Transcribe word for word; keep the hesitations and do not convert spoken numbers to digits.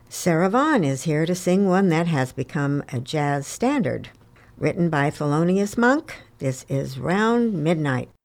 Sarah Vaughan is here to sing one that has become a jazz standard. Written by Thelonious Monk, this is Round Midnight.